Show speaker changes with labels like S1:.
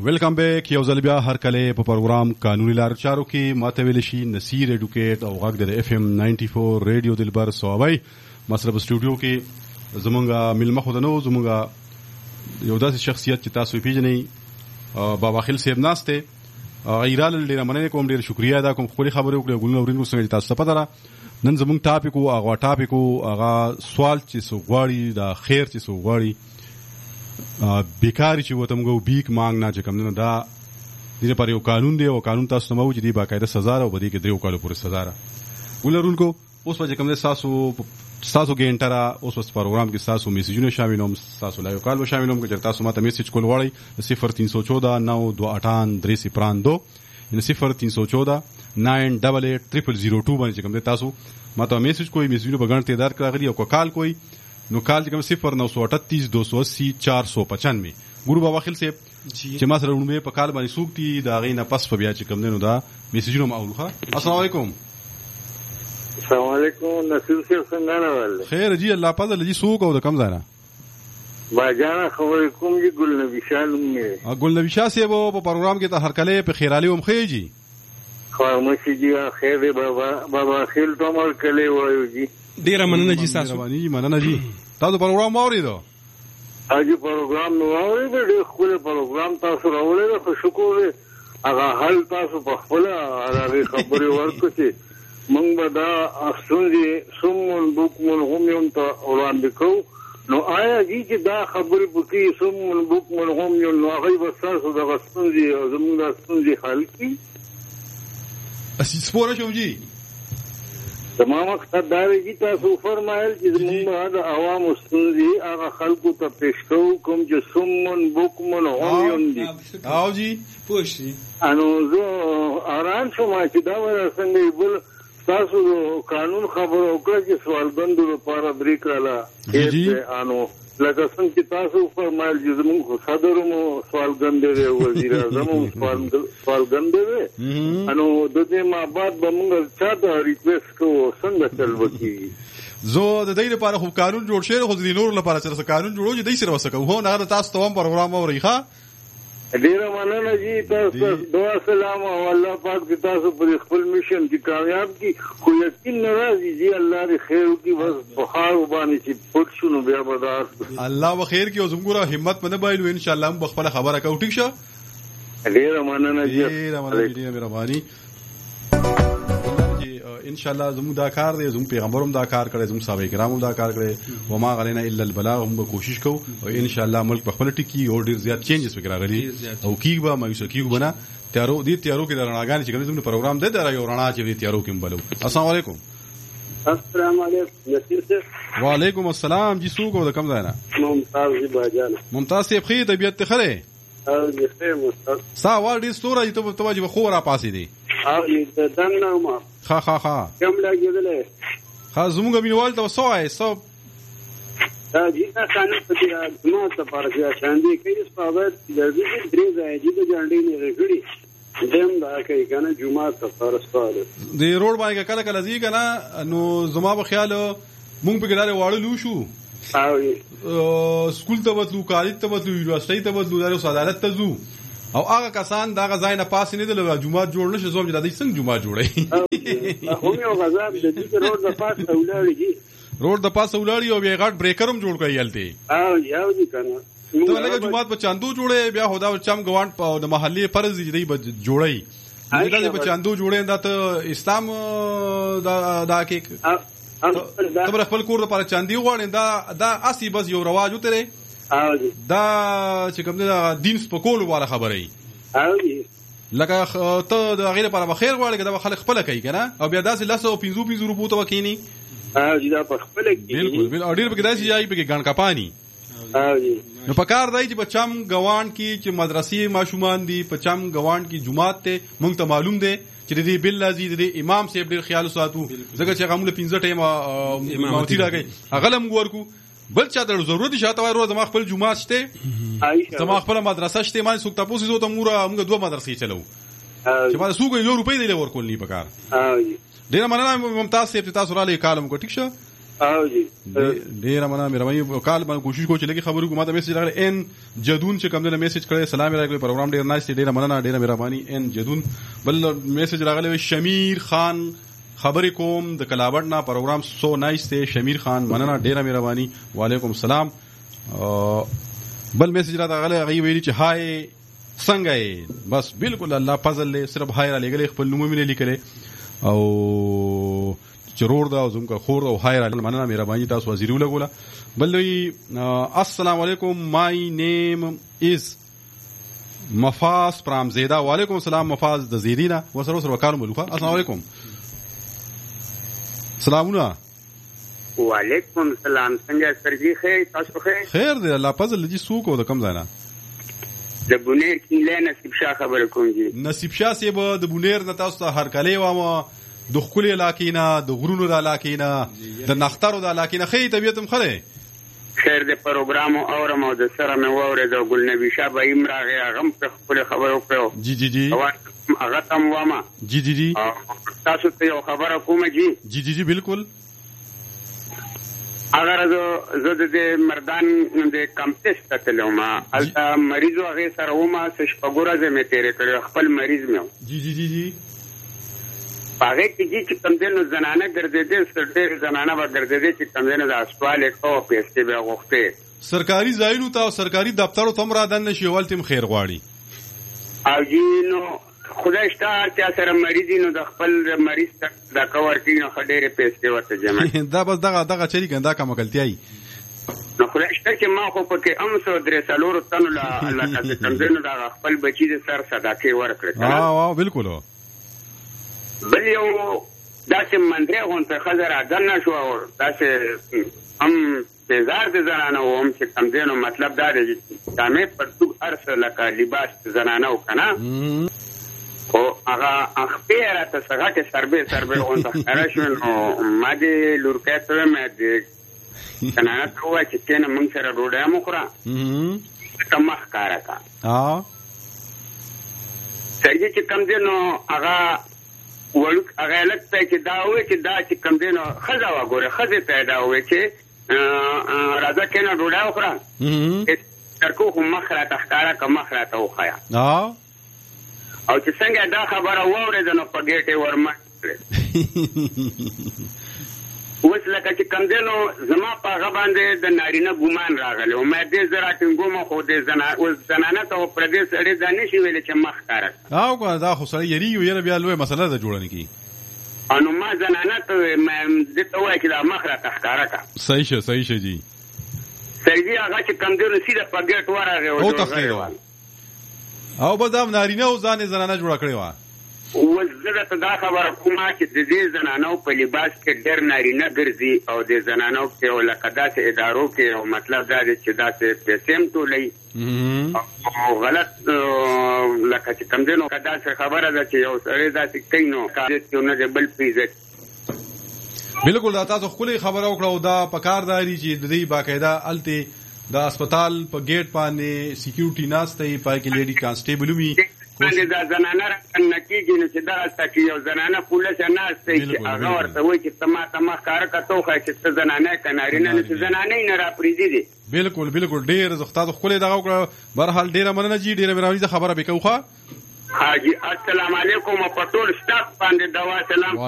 S1: ویلکم بیک. یو ځل بیا هر کله په پروګرام قانوني لار چارو کې ماته ویل شي نصیر ایډوکیټ او غږ د اف ام 94 ریډیو دلبر صوابای مسرب سټوډیو کې زمونږه ملمه خو دنو زمونږه یو داسې شخصیت چې تاسو پیژنئ بابا خیل صاحب ناشته ایرال ډیر مننه کوم ډیر شکریا ادا کوم خولي خبرې وکړو ګلنو ورینو څنګه تاسو ته پته را نن زمونږ ټاپیکو هغه سوال چې سو غواړي دا خیر چې سو غواړي بیکاری چې وته موږ بیک مانګ نه چې کوم نه دا دې پر یو قانون دی او قانون تاسو نو چې دی باقاعده سزا او بدی کې 3 کال پورې سزا را ولرونکو اوس په کوم تاسو ګینټرا اوس په پروګرام کې تاسو میسجونه شاملوم تاسو لایو کال شاملوم چې تاسو ماته میسج کول غواړئ 0314 928 302 ان 0314 9880002 باندې کوم تاسو ماته میسج کوئی میسجونه بغان تعداد کراغلی او کال کوئی نو کال چې کوم 0938 280 495 ګورو بابا خیل صاحب چې ما سره ونومې په کال باندې سوکتي دا غي نه پس په بیا چې کوم نو دا میسجونه ماولخه. السلام علیکم.
S2: السلام علیکم نصیر صاحب څنګه راغله؟
S1: خیر جی الله پاک لجی سوق او د کم ځای نه
S2: باجانا خبر کوم جی ګل نبی شاه نومې
S1: ګل نبی شاه صاحب په پروګرام کې ته هر کله په خیرالي هم خېجی
S2: خاموشي جی خیر بابا خیل ته مر کله وایو جی
S3: ډیره مننه جی تاسو
S1: مننه جی تاسو پروګرام واوریدو
S2: اجي پروګرام نو واورید ډېر خپل پروګرام تاسو راوړل خو شکر هغه حل تاسو په خپل هغه خبري ورکو چې مونږ به دا افسونځي سومون بوکمون هم ته وړاندې کوو نو آیا جی چې دا خبرې پکې سومون بوکمون هم نو هغه به تاسو د افسونځي او زموږ د افسونځي حل کی
S1: اسی سپوره شوم جی
S2: تمام مقصد دا دی تاسو فرمایل چې موږ د عوامو ستونزې هغه خلکو ته پیش کوو کوم چې سمون بوکمون هم دي
S1: او جی
S3: پوښي
S2: انو زه اران شوم چې دا څنګه بل تاسو قانون خبرو وکړه چې سوالبندو لپاره بریک رااله انو لکه څنګه چې تاسو فرمایل چې موږ صدرمو سوالګند دی وزیر اعظم سوالګند دی انو د دې ما بعد به موږ چاته ریکوست کوو څنګه چل وکړي
S1: زه د دې لپاره خو قانون جوړ شوی خو د نور لپاره چې قانون جوړو چې دای سره وسکو هو نه تاسو ته هم پروګرام اوري
S2: ډیر مننه جی تاسو دعا سلام او الله پاک دې تاسو پر خپل میشن کې کامیاب کی خو یقین ناراضي جی الله دې خیر کی بس بخار وبانی چې پټ شنو بیا بدار
S1: الله وخیر کی او زموږه همت باندې بایلو ان شاء الله هم بخپل خبره کوو ټیک شه
S2: ډیر مننه جی
S1: ډیر مننه جی مهرباني ان شاء الله زموږ دا کار دی زموږ پیغمبرم دا کار کړی زموږ صحابه کرامو دا کار کړی و ما غلینا الا البلاغ هم کوشش کوو او ان شاء الله ملک په خپل ټکی او ډیر زیات چینجز وکړي راغلي او کیږي به مایوس کیږي بنا تیارو کې رڼاګان چې کوم پروګرام دی دا یو رڼا چې تیارو کې بلو. السلام علیکم.
S2: السلام علیکم نصیر صاحب.
S1: وعلیکم السلام جی سوق او د کم ځای نه
S2: ممتاز جی باجان
S1: ممتاز صاحب خیر طبیعت خره
S2: او دې خیر مستر
S1: سا وړي ستوره ته توجه خو را پاسې دي
S2: او دې دنه ما
S1: ها
S2: کوم لګیدلې
S1: ها زموږ مینوال ته وسوای سو
S2: دا جیتا قانون په دې نو ته پارځه شاندې کې صاحب د دې درې ځای دي د جانډې نه رګړي دیم دا کوي کنه جمعه ته فرستاله
S1: د روډ باندې کله کله ځي کنه نو زما په خیال مونږ په ګډه واړلو شو او سکول ته وتلو کالج ته وتلو یونیورسيټي ته وتلو د عدالت ته ځو او هغه کسان دا غځای نه پاس نه دي جمعه جوړ نشي زوم د دې څنګه جمعه جوړي
S2: هم یو غزا د دې روډ د پاس اولادي
S1: روډ د پاس اولادي او بیا غټ بریکرم جوړ کړی الته
S2: او یو دي کنه
S1: ته لکه جمعه په چاندو جوړي بیا خدا چم غوان په د محلي فرض دی جوړي دا په چاندو جوړي دا ته اسلام دا کې تبر خپل کور د پر چاندي غوړي دا اسی بس یو رواج وتره دا چې کوم دا دین سپکول والا خبره ای لکه ته د غیر پر بخیر غواړي دا خلک خپل کوي کنه او بیا داسې 150 روپو ته وکینی
S2: دا په خپل
S1: بالکل اډیر په داسې ځای په ګڼ کپانی نو پکار دی چې بچم غوان کی چې مدرسې ماشومان دي پچم غوان کی جمعات ته مونږ ته معلوم دی چې دې بل لذي دې امام صاحب ډیر خیال ساتو ځکه چې غمله 15 ټیم ماوتی راغی اغلم ورکو بل چا ته ضرورت شاته روز ما خپل جمعه شته ما خپل مدرسه شته ما سوک تاسو زو ته موږ دوه مدرسې چلو چې ما سوق یو روپۍ دی ورکول نه پکار ډیر مننه ممتاز صاحب تاسو را لې کالم کو ټیک شه
S2: او جی
S1: ډیر مننه مهرباني کال باندې کوشش کوم چې لګي خبرو کومه ته میسج راغلی ان جدون چې کوم نه میسج کړی سلام راغلی پروګرام ډیر نایس ډیر مننه ډیر مهرباني ان جدون بل میسج راغلی شمیر خان خبرې کوم د کلابړ نه پروګرام سو نایس دی شمیر خان مننه ډیر مهرباني وعلیکم السلام بل میسج راغلی هغه ویلي چې هاي څنګه یې بس بالکل الله فضل له صرف هاي را لګلې خپل نوم یې لیکلې او چرور دا او زموږ خور او هاي را مننه مهرباني تاسو وزیرو لګوله بل السلام علیکم مای نیم از مفاز پرامزیدا وعلیکم السلام مفاز د زیرینا وسره سره وکالو ملوخه السلام علیکم سلامونه
S4: وعلیکم السلام څنګه سرجی خیر تاسو
S1: خیر دی الله فضل لجی سوق او د کم ځای نه
S4: د بونیر کله نصیب شاه خبر کوم جی
S1: نصیب شاه سی به د بونیر نه تاسو ته هر کله وامه د خپل علاقې نه د غرونو د علاقې نه د نخترو د علاقې نه خې طبيعت هم خره
S4: خیر د پروګرام اورم او د سره مې ووره د ګل نبی شاه به امراغه غم په خپل خبرو کړو
S1: جی جی جی
S4: هغه تم وامه
S1: جی جی جی
S4: تاسو ته یو خبره کوم جی
S1: جی جی جی بالکل
S4: اگر زه د مردان د کمپټس ته تلم الته مریض هغه سره ومه شپګوره زمې تیرې کړې خپل مریض مې
S1: جی جی جی جی
S4: هغه کې چې کوم دنو زنانه ګرځېدې ستړي زنانه به ګرځېدې چې کوم دنو د اسپال کو پیسې به غوښته
S1: سرکاري ځایونو ته او سرکاري دفترو ته مرادن نشي ولتم خیر غواړي
S4: او جینو خدای شته چې سره مریض نو د خپل مریض تک دا کور کې نو خډېره پیسې ورته جمع
S1: دا بس دغه چری ګندا کا مکلتیای
S4: نو خدای شته چې ما خو پکې ام سو درې سالور تنو لا الله تعالی کوم دنو دا خپل بچی د سر صدقه ورکړه
S1: بالکل
S4: بل یو داسې منځه غونته خزر اذن شو او داسې هم تزار د زنانه او هم چې کم دینو مطلب دا دی چې تامه پر تو ارسه لکه لباس زنانه وکنه او هغه اخبار ته څنګه چې سربه غونته خره شو نو ما دې لورکه ته مې دې کنه ته وای چې کنه مونږ سره ډوډۍ مخوره کمخ کارا کا سړي چې کم دینو هغه ولک هغه لکه چې دا وې چې دا چې کم دینو خزا وګوره خزه پیدا وې چې راځه کنه ډوډۍ وخوره ترکو هم مخره تخکارا کا مخره ته وخایا او چې څنګه دا خبره ووره نو په ګټه ورمه اوس لکه چې کم دینو زما په هغه باندې د نارینه ګمان راغلی او مې دې زرا ټینګوم خو دې زنانه ته پر دې سړي ځان شي ویل چې مخ کار
S1: او دا خو سړی یری یو بیا لوی مسله ده جوړنه کی
S4: انو ما زنانه ته دې ته وای چې دا مخ را تخکارا کا
S1: صحیح شه جی
S4: سړي هغه چې کم دینو سیده په ګټ ورغه
S1: او تخیل او بدام نارینه او ځان زنانه جوړ کړی و
S4: وزره ته دا خبره کومه چې د دې زنانو په لباس کې ډېر نارینه ګرځي او د زنانو په لکدات ادارو کې او مطلب دا دی چې دا څه پیسې ټولې او غلط لکه چې کوم دینو کدا څه خبره ده چې یو سړی دا څه کینو کارته نه بل پیځي
S1: بالکل دا تاسو خپل خبره وکړو دا پکارداري چې د دې باقاعده الته د هسپتال په ګیټ باندې سکیورټي ناشته پای کې لیډي کانسټیبل وي
S4: دا زنانه نکیږي نو چې دا ستاسو یو زنانه پولیس نه استي چې هغه ورته وایي چې تما کار کته خو چې زنانه کنارینه نه زنانه نه را پریدي دي
S1: بالکل ډیر زختاد خپل دغه وکړه برحال ډیره مننه جی ډیره مهرباني خبره وکړه
S4: حاجی السلام علیکم په ټول سټاف باندې دوا سلام